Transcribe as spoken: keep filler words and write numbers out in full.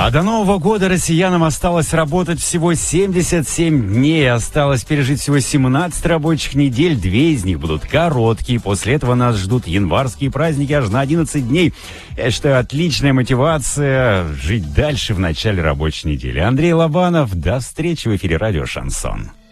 А до Нового года россиянам осталось работать всего семьдесят семь дней. Осталось пережить всего семнадцать рабочих недель. Две из них будут короткие. После этого нас ждут январские праздники аж на одиннадцать дней. Я считаю, отличная мотивация жить дальше в начале рабочей недели. Андрей Лобанов. До встречи в эфире радио «Шансон».